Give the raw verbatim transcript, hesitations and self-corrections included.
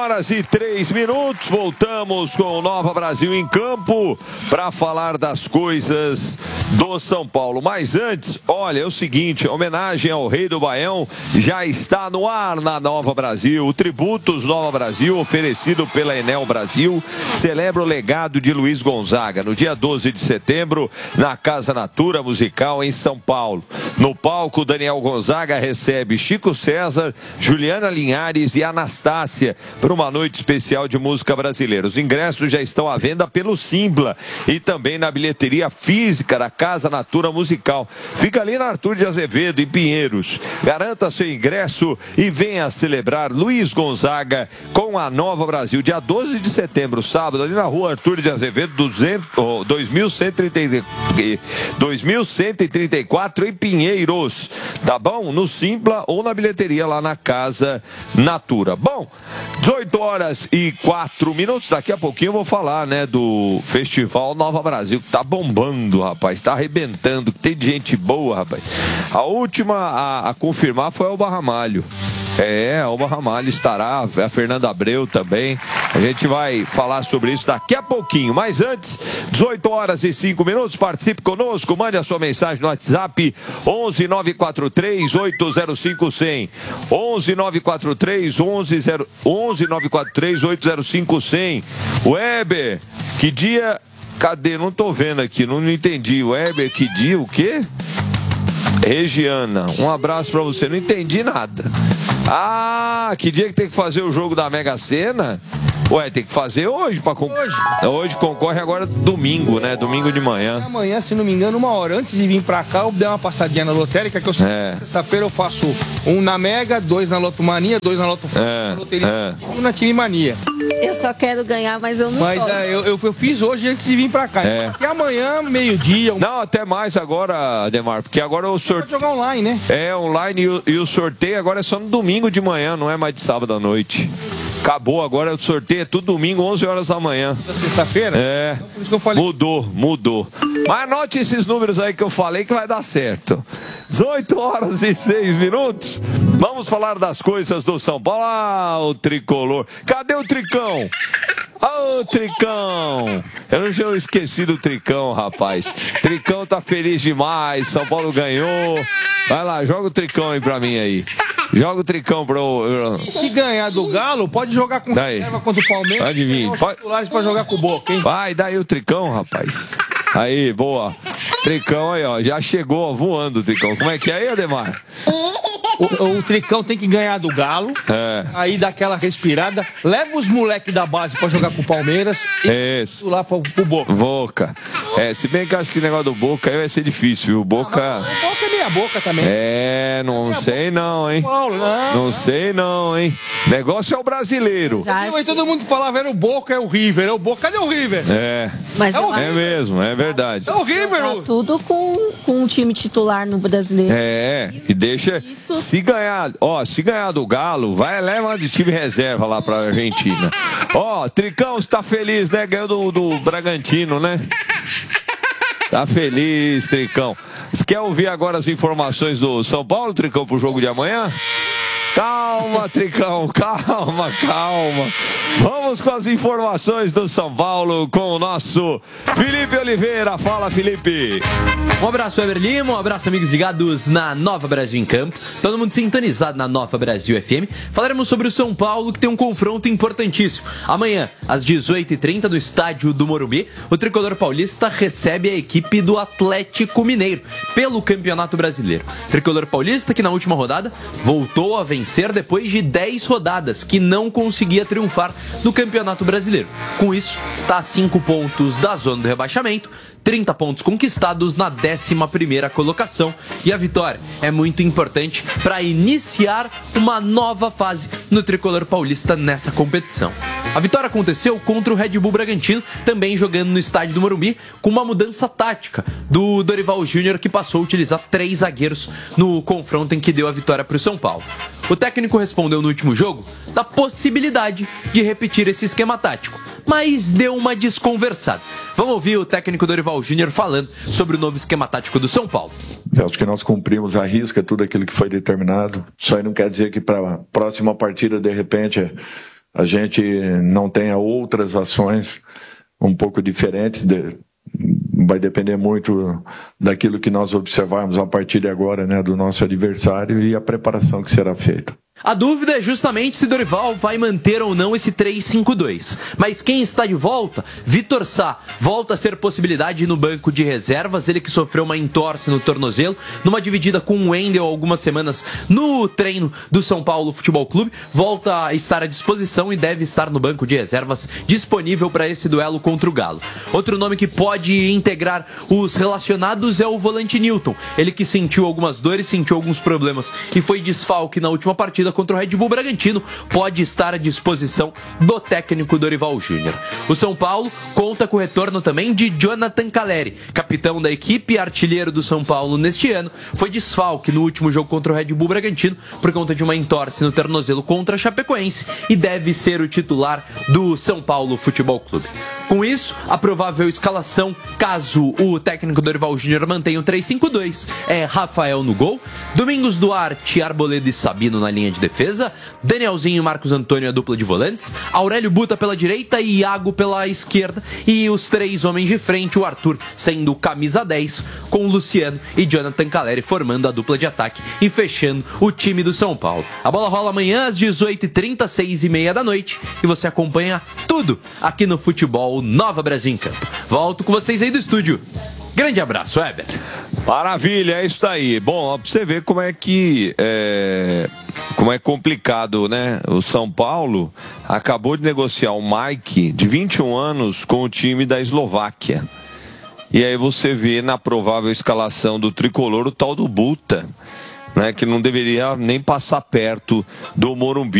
horas e três minutos, voltamos com o Nova Brasil em Campo para falar das coisas do São Paulo. Mas antes, olha, é o seguinte, a homenagem ao Rei do Baião já está no ar na Nova Brasil. O Tributos Nova Brasil, oferecido pela Enel Brasil, celebra o legado de Luiz Gonzaga no dia doze de setembro, na Casa Natura Musical em São Paulo. No palco, Daniel Gonzaga recebe Chico César, Juliana Linhares e Anastácia para uma noite especial de música brasileira. Os ingressos já estão à venda pelo Simpla e também na bilheteria física da Casa Natura Musical. Fica ali na Arthur de Azevedo, em Pinheiros. Garanta seu ingresso e venha celebrar Luiz Gonzaga com a Nova Brasil. Dia doze de setembro, sábado, ali na rua Arthur de Azevedo, dois mil cento e trinta e quatro, em Pinheiros. Tá bom? No Simpla ou na bilheteria lá na Casa Natura. Bom, dezoito horas e quatro minutos. Daqui a pouquinho eu vou falar, né, do Festival Nova Brasil, que tá bombando, rapaz. Tá arrebentando, que tem gente boa, rapaz. A última a, a confirmar foi o Barramalho. É, o Barramalho estará, a Fernanda Abreu também. A gente vai falar sobre isso daqui a pouquinho. Mas antes, dezoito horas e cinco minutos, participe conosco, mande a sua mensagem no WhatsApp onze nove quatro três oito zero cinco cem. onze nove quatro três onze nove quatro três oito zero cinco cem. Weber, que dia... Cadê? Não tô vendo aqui, não, não entendi. Weber, que dia, o quê? Regiana, um abraço pra você. Não entendi nada. Ah, que dia que tem que fazer o jogo da Mega Sena? Ué, tem que fazer hoje para con... hoje. Hoje concorre agora domingo, né? Domingo de manhã. Amanhã, se não me engano, uma hora antes de vir pra cá, eu dei uma passadinha na lotérica, que eu é. Sexta-feira eu faço um na Mega, dois na Lotomania, dois na Loto é. na Loteria é. e um na Time Mania. Eu só quero ganhar, mas eu não Mas é, eu, eu, eu fiz hoje antes de vir pra cá. É. Até amanhã, meio-dia. Um... Não, até mais agora, Ademar, porque agora o sorteio... Pode jogar online, né? É, online e o, e o sorteio agora é só no domingo de manhã, não é mais de sábado à noite. Acabou agora, o sorteio é tudo domingo, onze horas da manhã. Da sexta-feira? É, então, por isso que eu falei. Mudou, mudou. Mas anote esses números aí que eu falei que vai dar certo. dezoito horas e seis minutos. Vamos falar das coisas do São Paulo. Ah, o tricolor. Cadê o Tricão? Ah, o Tricão. Eu não tinha esquecido o Tricão, rapaz. Tricão tá feliz demais. São Paulo ganhou. Vai lá, joga o Tricão aí pra mim aí. Joga o Tricão pro... E se ganhar do Galo, pode jogar com reserva contra o Palmeiras. Pode vir. Pode... pra jogar com o Boca, hein? Vai, daí o Tricão, rapaz. Aí, boa. Tricão aí, ó. Já chegou ó, voando o Tricão. Como é que é aí, Ademar? O, o Tricão tem que ganhar do Galo. É. Aí dá aquela respirada. Leva os moleques da base pra jogar com o Palmeiras. Isso. E lá pro, pro Boca. Boca. É, se bem que eu acho que o negócio do Boca aí vai ser difícil. O Boca. Ah, o Boca é meia boca também. É, não meia sei boca. não, hein? Paulo, não, não sei não, hein? Negócio é o brasileiro. Mas todo mundo falava, era o Boca, é o River. É o Boca, cadê o River? É. Mas é, o é mesmo, é verdade. É o River. Tá tudo com, com o time titular no brasileiro. É, e deixa. Isso. Se ganhar, ó, se ganhar do Galo, vai leva de time reserva lá pra Argentina. Ó, Tricão, você tá feliz, né? Ganhou do, do Bragantino, né? Tá feliz, Tricão. Você quer ouvir agora as informações do São Paulo, Tricão, pro jogo de amanhã? Calma, Tricão, calma, calma. Vamos com as informações do São Paulo com o nosso Felipe Oliveira. Fala, Felipe. Um abraço, Weber Lima, um abraço, amigos ligados na Nova Brasil em Campo. Todo mundo sintonizado na Nova Brasil F M. Falaremos sobre o São Paulo, que tem um confronto importantíssimo. Amanhã, às dezoito e trinta, no estádio do Morumbi, o tricolor paulista recebe a equipe do Atlético Mineiro pelo Campeonato Brasileiro. Tricolor paulista que na última rodada voltou a vencer depois de dez rodadas, que não conseguia triunfar no Campeonato Brasileiro. Com isso, está a cinco pontos da zona do rebaixamento, trinta pontos conquistados na décima primeira colocação, e a vitória é muito importante para iniciar uma nova fase no tricolor paulista nessa competição. A vitória aconteceu contra o Red Bull Bragantino, também jogando no estádio do Morumbi, com uma mudança tática do Dorival Júnior, que passou a utilizar três zagueiros no confronto em que deu a vitória para o São Paulo. O técnico respondeu no último jogo da possibilidade de repetir esse esquema tático, mas deu uma desconversada. Vamos ouvir o técnico Dorival Júnior falando sobre o novo esquema tático do São Paulo. Eu acho que nós cumprimos à risca tudo aquilo que foi determinado. Isso aí não quer dizer que para a próxima partida, de repente, a gente não tenha outras ações um pouco diferentes. De, vai depender muito daquilo que nós observarmos a partir de agora, né, do nosso adversário e a preparação que será feita. A dúvida é justamente se Dorival vai manter ou não esse três cinco dois. Mas quem está de volta? Vitor Sá volta a ser possibilidade no banco de reservas. Ele que sofreu uma entorse no tornozelo, numa dividida com o Wendel algumas semanas no treino do São Paulo Futebol Clube. Volta a estar à disposição e deve estar no banco de reservas disponível para esse duelo contra o Galo. Outro nome que pode integrar os relacionados é o volante Newton. Ele que sentiu algumas dores, sentiu alguns problemas e foi desfalque na última partida contra o Red Bull Bragantino, pode estar à disposição do técnico Dorival Júnior. O São Paulo conta com o retorno também de Jonathan Calleri, capitão da equipe e artilheiro do São Paulo neste ano, foi desfalque no último jogo contra o Red Bull Bragantino por conta de uma entorse no tornozelo contra a Chapecoense e deve ser o titular do São Paulo Futebol Clube. Com isso, a provável escalação, caso o técnico Dorival Júnior mantenha o três cinco dois, é Rafael no gol, Domingos Duarte, Arboleda e Sabino na linha de defesa, Danielzinho e Marcos Antônio a dupla de volantes, Aurélio Buta pela direita e Iago pela esquerda, e os três homens de frente, o Arthur sendo o camisa dez, com o Luciano e Jonathan Calleri formando a dupla de ataque e fechando o time do São Paulo. A bola rola amanhã às dezoito e trinta, seis e meia da noite, e você acompanha tudo aqui no Futebol Nova Brasil em Campo. Volto com vocês aí do estúdio. Grande abraço, Weber. Maravilha, é isso aí. Bom, ó, pra você ver como é que é, como é complicado, né? O São Paulo acabou de negociar o Mike, de vinte e um anos, com o time da Eslováquia. E aí você vê na provável escalação do tricolor o tal do Buta, né? Que não deveria nem passar perto do Morumbi.